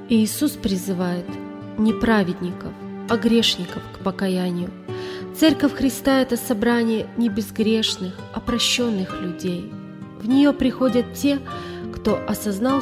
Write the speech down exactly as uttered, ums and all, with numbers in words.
Иисус призывает не праведников, а грешников к покаянию. Церковь Христа – это собрание не безгрешных, а прощенных людей. В нее приходят те, кто осознал